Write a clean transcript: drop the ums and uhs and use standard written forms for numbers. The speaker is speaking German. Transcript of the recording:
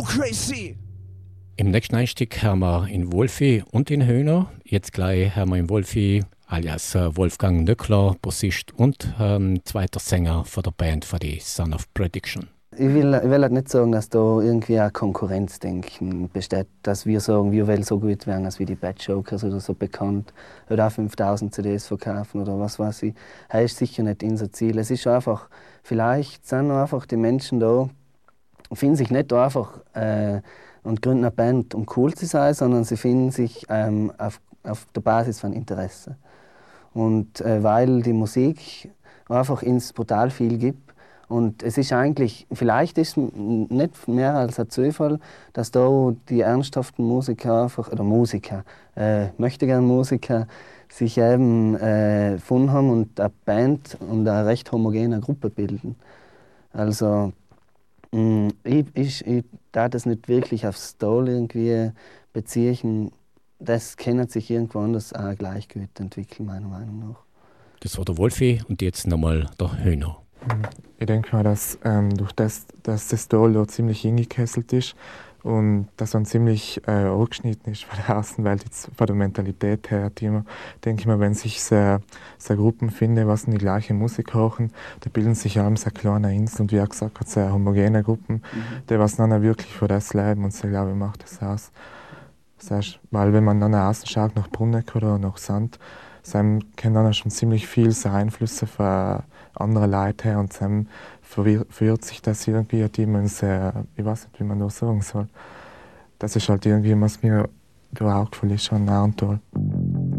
crazy. Im nächsten Einstieg haben wir in Wolfi und in Höhner. Jetzt gleich haben wir in Wolfi alias Wolfgang Nöckler, Bassist und zweiter Sänger von der Band von die Son of Prediction. Ich will halt nicht sagen, dass da irgendwie ein Konkurrenzdenken besteht, dass wir sagen, wir wollen so gut werden als wie die Bad Jokers oder so bekannt oder auch 5000 CDs verkaufen oder was weiß ich. Das ist sicher nicht unser Ziel. Es ist einfach, vielleicht sind einfach die Menschen da, finden sich nicht einfach und gründen eine Band, um cool zu sein, sondern sie finden sich auf der Basis von Interesse. Und weil die Musik einfach uns brutal viel gibt. Und es ist eigentlich, vielleicht ist es nicht mehr als ein Zufall, dass da die ernsthaften Musiker einfach, oder Musiker, möchte gern Musiker, sich eben gefunden haben und eine Band und eine recht homogene Gruppe bilden. Also ich darf das nicht wirklich auf Stall irgendwie beziehen. Das kann sich irgendwo anders auch gleichgültig entwickeln, meiner Meinung nach. Das war der Wolfi und jetzt nochmal der Höhner. Ich denke mal, dass durch das, dass das Stall ziemlich hingekesselt ist und dass man ziemlich angeschnitten ist von der Außenwelt, jetzt von der Mentalität her, denke ich mal, wenn sich so Gruppen finden, was die gleiche Musik hören, da bilden sich allem so kleine Inseln und wie auch gesagt, so homogene Gruppen, die was dann auch wirklich für das leben und so, glaube ich, macht das aus. Das heißt, weil wenn man dann außen schaut, nach Bruneck oder nach Sand, dann kennen dann schon ziemlich viel so Einflüsse von anderen Leuten her und dann verirrt sich das irgendwie immer sehr, ich weiß nicht, wie man das sagen soll. Das ist halt irgendwie, was mir da aufgefallen ist, schon nah und toll.